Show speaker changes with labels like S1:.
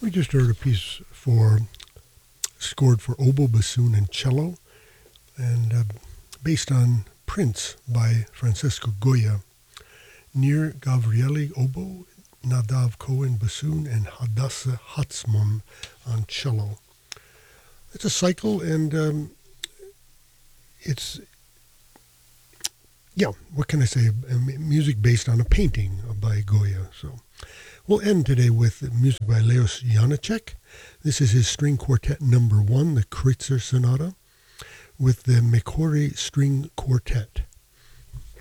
S1: We just heard a piece scored for oboe, bassoon, and cello, and based on Prince by Francesco Goya. Nir Gavrieli oboe, Nadav Cohen bassoon, and Hadassah Hatzmon on cello. It's a cycle, and it's, what can I say? Music based on a painting by Goya. So we'll end today with music by Leos Janáček. This is his string quartet number 1, the Kreutzer Sonata, with the Mekori String Quartet.